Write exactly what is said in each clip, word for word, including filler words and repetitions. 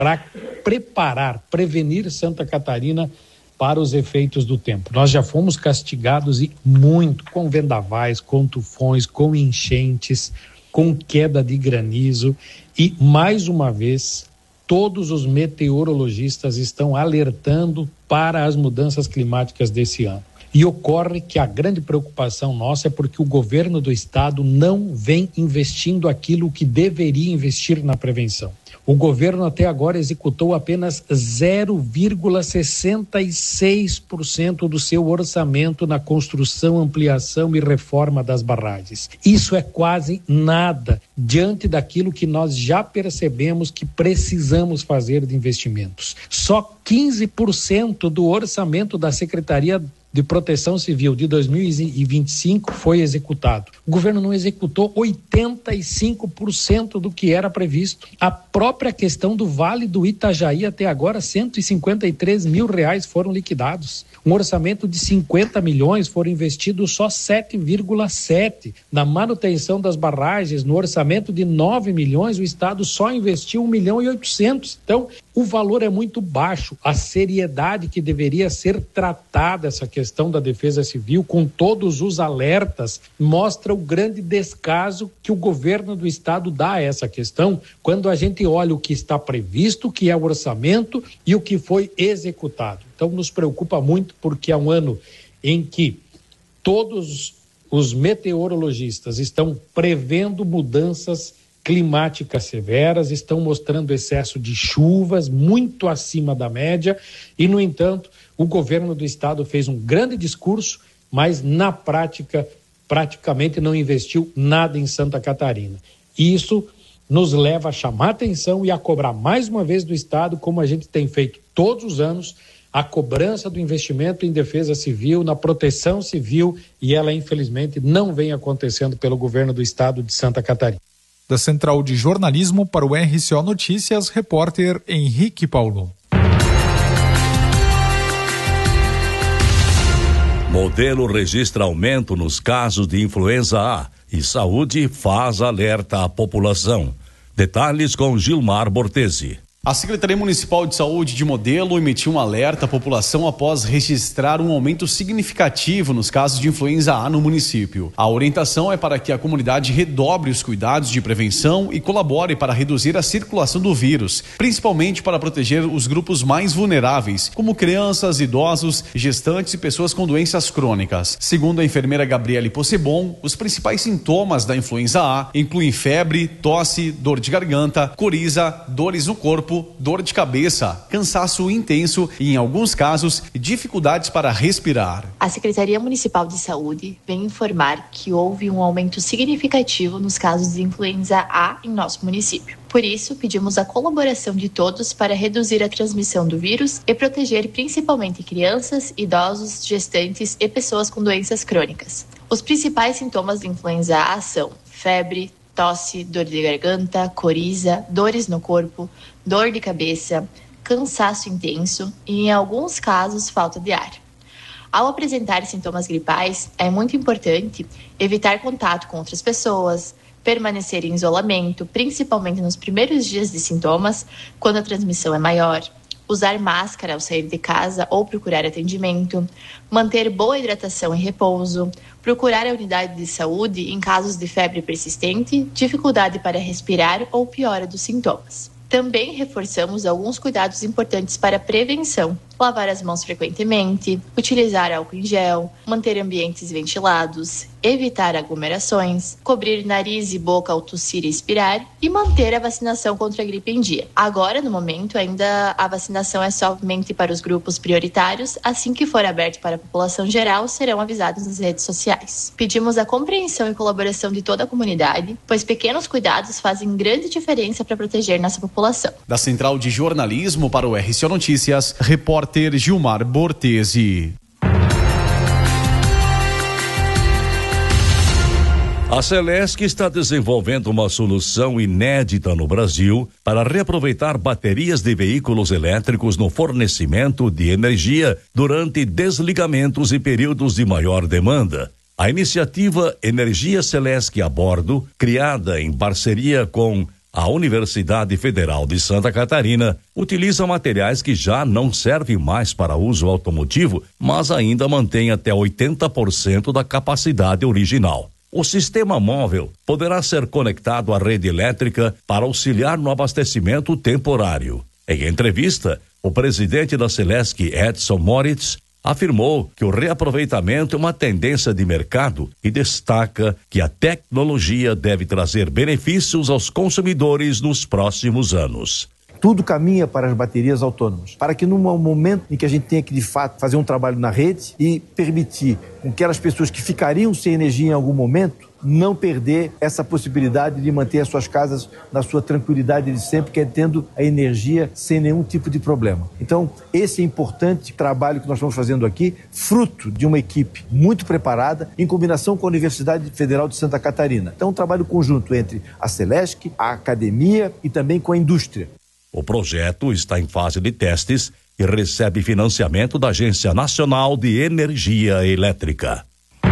para preparar, prevenir Santa Catarina para os efeitos do tempo. Nós já fomos castigados e muito com vendavais, com tufões, com enchentes, com queda de granizo e, mais uma vez, todos os meteorologistas estão alertando para as mudanças climáticas desse ano. E ocorre que a grande preocupação nossa é porque o governo do estado não vem investindo aquilo que deveria investir na prevenção. O governo até agora executou apenas zero vírgula sessenta e seis por cento do seu orçamento na construção, ampliação e reforma das barragens. Isso é quase nada diante daquilo que nós já percebemos que precisamos fazer de investimentos. Só quinze por cento do orçamento da Secretaria de Proteção Civil de dois mil e vinte e cinco foi executado. O governo não executou oitenta e cinco por cento do que era previsto. A própria questão do Vale do Itajaí, até agora, cento e cinquenta e três mil reais foram liquidados. Um orçamento de cinquenta milhões foram investidos só sete vírgula sete. Na manutenção das barragens, no orçamento de nove milhões, o Estado só investiu um milhão e oitocentos. Então, o valor é muito baixo. A seriedade que deveria ser tratada essa questão da defesa civil, com todos os alertas, mostra o grande descaso que o governo do estado dá a essa questão, quando a gente olha o que está previsto, o que é o orçamento e o que foi executado. Então, nos preocupa muito, porque é um ano em que todos os meteorologistas estão prevendo mudanças climáticas severas, estão mostrando excesso de chuvas muito acima da média e, no entanto, o governo do estado fez um grande discurso, mas na prática praticamente não investiu nada em Santa Catarina. E isso nos leva a chamar atenção e a cobrar mais uma vez do estado, como a gente tem feito todos os anos, a cobrança do investimento em defesa civil, na proteção civil, e ela infelizmente não vem acontecendo pelo governo do estado de Santa Catarina. Da Central de Jornalismo para o R C O Notícias, repórter Henrique Paulo. Modelo registra aumento nos casos de influenza A e saúde faz alerta à população. Detalhes com Gilmar Bortesi. A Secretaria Municipal de Saúde de Modelo emitiu um alerta à população após registrar um aumento significativo nos casos de influenza A no município. A orientação é para que a comunidade redobre os cuidados de prevenção e colabore para reduzir a circulação do vírus, principalmente para proteger os grupos mais vulneráveis, como crianças, idosos, gestantes e pessoas com doenças crônicas. Segundo a enfermeira Gabriele Possebon, os principais sintomas da influenza A incluem febre, tosse, dor de garganta, coriza, dores no corpo, dor de cabeça, cansaço intenso e, em alguns casos, dificuldades para respirar. A Secretaria Municipal de Saúde vem informar que houve um aumento significativo nos casos de influenza A em nosso município. Por isso, pedimos a colaboração de todos para reduzir a transmissão do vírus e proteger principalmente crianças, idosos, gestantes e pessoas com doenças crônicas. Os principais sintomas de influenza A são febre, tosse, dor de garganta, coriza, dores no corpo, dor de cabeça, cansaço intenso e, em alguns casos, falta de ar. Ao apresentar sintomas gripais, é muito importante evitar contato com outras pessoas, permanecer em isolamento, principalmente nos primeiros dias de sintomas, quando a transmissão é maior, usar máscara ao sair de casa ou procurar atendimento, manter boa hidratação e repouso, procurar a unidade de saúde em casos de febre persistente, dificuldade para respirar ou piora dos sintomas. Também reforçamos alguns cuidados importantes para a prevenção: lavar as mãos frequentemente, utilizar álcool em gel, manter ambientes ventilados, evitar aglomerações, cobrir nariz e boca ao tossir e expirar e manter a vacinação contra a gripe em dia. Agora, no momento, ainda a vacinação é somente para os grupos prioritários. Assim que for aberto para a população geral, serão avisados nas redes sociais. Pedimos a compreensão e colaboração de toda a comunidade, pois pequenos cuidados fazem grande diferença para proteger nossa população. Da Central de Jornalismo para o R C O Notícias, repórter Gilmar Bortesi. A Celesc está desenvolvendo uma solução inédita no Brasil para reaproveitar baterias de veículos elétricos no fornecimento de energia durante desligamentos e períodos de maior demanda. A iniciativa Energia Celesc a Bordo, criada em parceria com A Universidade Federal de Santa Catarina utiliza materiais que já não servem mais para uso automotivo, mas ainda mantém até oitenta por cento da capacidade original. O sistema móvel poderá ser conectado à rede elétrica para auxiliar no abastecimento temporário. Em entrevista, o presidente da Celesc, Edson Moritz, afirmou que o reaproveitamento é uma tendência de mercado e destaca que a tecnologia deve trazer benefícios aos consumidores nos próximos anos. Tudo caminha para as baterias autônomas, para que num momento em que a gente tenha que, de fato, fazer um trabalho na rede e permitir com que aquelas pessoas que ficariam sem energia em algum momento, não perder essa possibilidade de manter as suas casas na sua tranquilidade de sempre, que é tendo a energia sem nenhum tipo de problema. Então, esse é importante trabalho que nós estamos fazendo aqui, fruto de uma equipe muito preparada, em combinação com a Universidade Federal de Santa Catarina. Então, um trabalho conjunto entre a Celesc, a academia e também com a indústria. O projeto está em fase de testes e recebe financiamento da Agência Nacional de Energia Elétrica.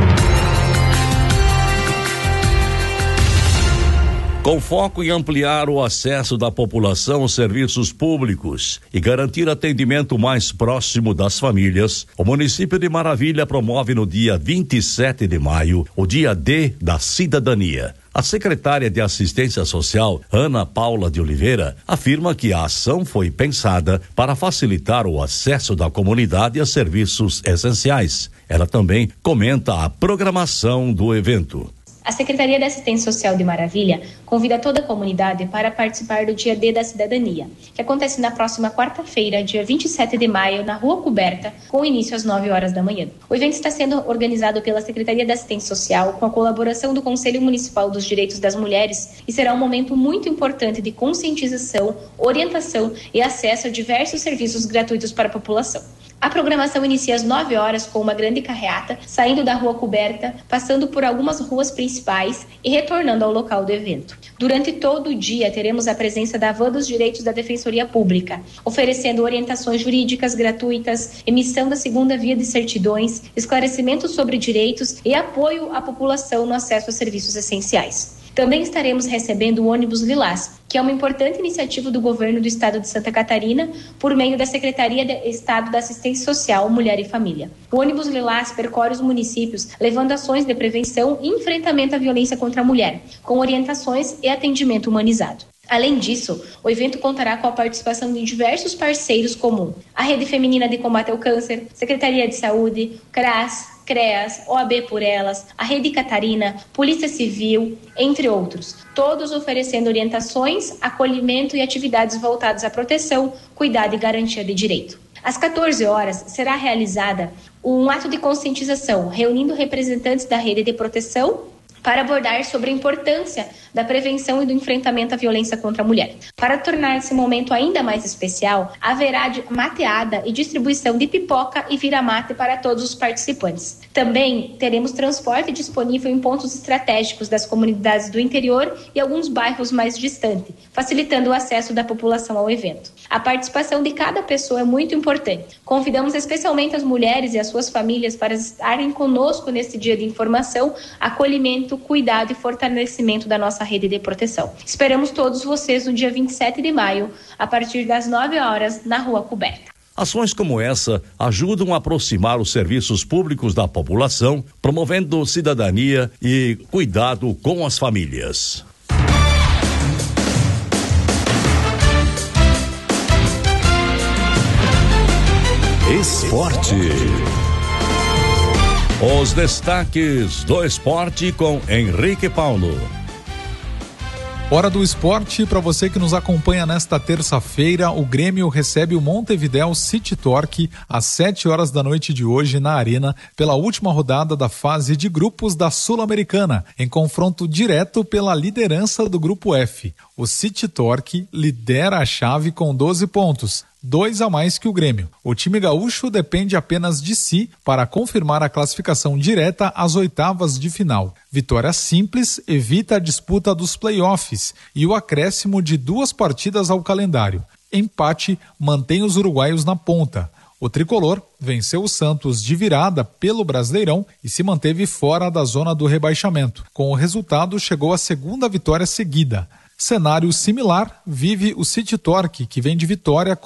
Com foco em ampliar o acesso da população aos serviços públicos e garantir atendimento mais próximo das famílias, o município de Maravilha promove no dia vinte e sete de maio o Dia D da Cidadania. A secretária de Assistência Social, Ana Paula de Oliveira, afirma que a ação foi pensada para facilitar o acesso da comunidade a serviços essenciais. Ela também comenta a programação do evento. A Secretaria de Assistência Social de Maravilha convida toda a comunidade para participar do Dia D da Cidadania, que acontece na próxima quarta-feira, dia vinte e sete de maio, na Rua Coberta, com início às nove horas da manhã. O evento está sendo organizado pela Secretaria de Assistência Social com a colaboração do Conselho Municipal dos Direitos das Mulheres e será um momento muito importante de conscientização, orientação e acesso a diversos serviços gratuitos para a população. A programação inicia às nove horas com uma grande carreata, saindo da Rua Coberta, passando por algumas ruas principais e retornando ao local do evento. Durante todo o dia, teremos a presença da Van dos Direitos da Defensoria Pública, oferecendo orientações jurídicas gratuitas, emissão da segunda via de certidões, esclarecimentos sobre direitos e apoio à população no acesso a serviços essenciais. Também estaremos recebendo o ônibus Lilás, que é uma importante iniciativa do governo do estado de Santa Catarina, por meio da Secretaria de Estado da Assistência Social, Mulher e Família. O ônibus Lilás percorre os municípios, levando ações de prevenção e enfrentamento à violência contra a mulher, com orientações e atendimento humanizado. Além disso, o evento contará com a participação de diversos parceiros como a Rede Feminina de Combate ao Câncer, Secretaria de Saúde, CRAS, CREAS, O A B por Elas, a Rede Catarina, Polícia Civil, entre outros, todos oferecendo orientações, acolhimento e atividades voltadas à proteção, cuidado e garantia de direito. Às quatorze horas, será realizada um ato de conscientização, reunindo representantes da rede de proteção para abordar sobre a importância da prevenção e do enfrentamento à violência contra a mulher. Para tornar esse momento ainda mais especial, haverá mateada e distribuição de pipoca e vira-mate para todos os participantes. Também teremos transporte disponível em pontos estratégicos das comunidades do interior e alguns bairros mais distantes, facilitando o acesso da população ao evento. A participação de cada pessoa é muito importante. Convidamos especialmente as mulheres e as suas famílias para estarem conosco nesse dia de informação, acolhimento, cuidado e fortalecimento da nossa rede de proteção. Esperamos todos vocês no dia vinte e sete de maio, a partir das nove horas, na Rua Coberta. Ações como essa ajudam a aproximar os serviços públicos da população, promovendo cidadania e cuidado com as famílias. Esporte. Os destaques do esporte com Henrique Paulo. Hora do esporte, para você que nos acompanha nesta terça-feira, o Grêmio recebe o Montevidéu City Torque às sete horas da noite de hoje na Arena, pela última rodada da fase de grupos da Sul-Americana, em confronto direto pela liderança do Grupo F. O City Torque lidera a chave com doze pontos, dois a mais que o Grêmio. O time gaúcho depende apenas de si para confirmar a classificação direta às oitavas de final. Vitória simples evita a disputa dos playoffs e o acréscimo de duas partidas ao calendário. Empate mantém os uruguaios na ponta. O tricolor venceu o Santos de virada pelo Brasileirão e se manteve fora da zona do rebaixamento. Com o resultado, chegou à segunda vitória seguida. Cenário similar vive o City Torque, que vem de Vitória